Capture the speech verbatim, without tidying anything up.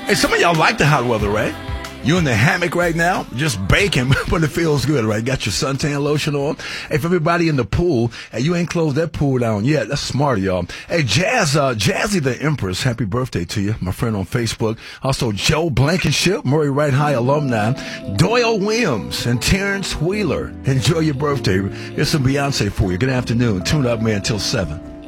Hey, some of y'all like the hot weather, right? You in the hammock right now, just baking, but it feels good, right? Got your suntan lotion on. Hey, for everybody in the pool, hey, you ain't closed that pool down yet. That's smart, y'all. Hey, Jazz, uh, Jazzy the Empress, happy birthday to you, my friend on Facebook. Also, Joe Blankenship, Murray Wright High alumni, Doyle Williams, and Terrence Wheeler. Enjoy your birthday. Here's some Beyonce for you. Good afternoon. Tune up, man, till seven.